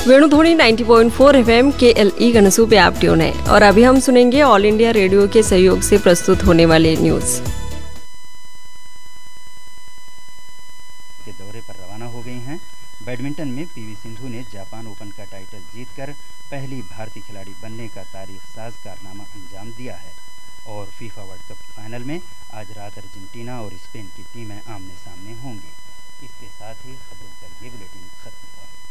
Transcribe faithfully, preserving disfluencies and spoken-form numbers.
वेणुध्वनि नब्बे पॉइंट चार एफएम के एल ई गणसू पे आप ट्यून है और अभी हम सुनेंगे ऑल इंडिया रेडियो के सहयोग से प्रस्तुत होने वाले न्यूज के दौरे पर रवाना हो गई हैं। बैडमिंटन में पीवी सिंधु ने जापान ओपन का टाइटल जीतकर पहली भारतीय खिलाड़ी बनने का तारीख साज कारनामा अंजाम दिया है और फीफा वर्ल्ड कप फाइनल में आज रात अर्जेंटीना और स्पेन की टीमें आमने सामने होंगी। इसके साथ ही खबरों का ये बुलेटिन खत्म हुआ।